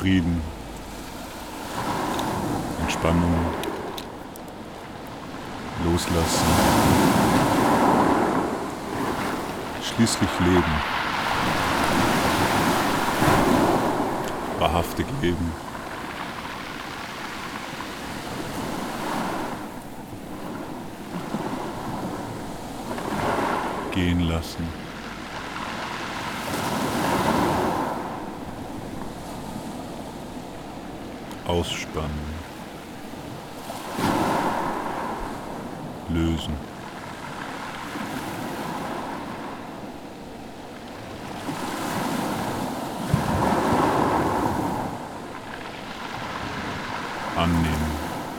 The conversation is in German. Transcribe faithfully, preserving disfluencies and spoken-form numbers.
Frieden, Entspannung, Loslassen, schließlich Leben, wahrhaftig Leben. Gehen lassen. Ausspannen. Lösen.